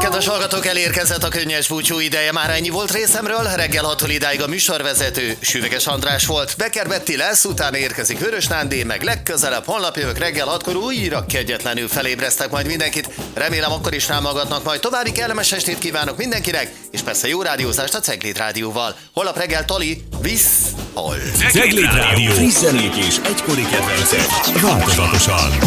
Kedves hallgatók, elérkezett a könnyes búcsú ideje. Már ennyi volt részemről. Reggel 6-tól idáig a műsorvezető Süveges András volt. Becker Betti lesz, utána érkezik Vörös Nándé, meg legközelebb holnap jövök reggel 6-kor újra kegyetlenül felébresztek majd mindenkit. Remélem akkor is rámagadnak majd. További kellemes estét kívánok mindenkinek, és persze jó rádiózást a Cegléd Rádióval. Holnap reggel Tali, visz, hol. Cegléd Rádió. Friss zenék és egykori kedvencek. Változatosan.